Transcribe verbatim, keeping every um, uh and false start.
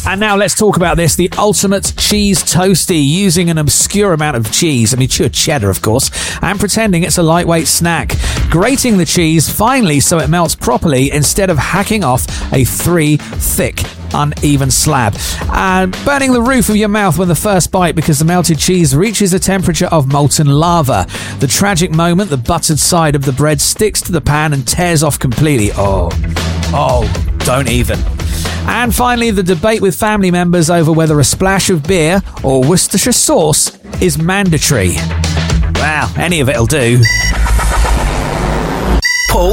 And now let's talk about this, the ultimate cheese toasty, using an obscure amount of cheese, I mean pure cheddar of course, and pretending it's a lightweight snack. Grating the cheese finely so it melts properly instead of hacking off a three thick uneven slab, and burning the roof of your mouth with the first bite because the melted cheese reaches a temperature of molten lava. The tragic moment, the buttered side of the bread sticks to the pan and tears off completely. Oh, oh, don't even. And finally, the debate with family members over whether a splash of beer or Worcestershire sauce is mandatory. Well, any of it'll do.